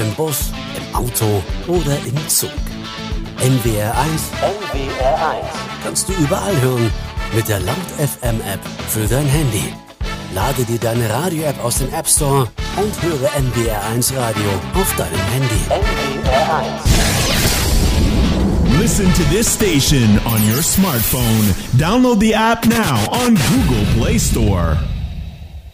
im Bus, im Auto oder im Zug. NWR1 kannst du überall hören mit der Laut FM App für dein Handy. Lade dir deine Radio-App aus dem App Store und höre NWR1 Radio auf deinem Handy. NWR1. Listen to this station on your smartphone. Download the app now on Google Play Store.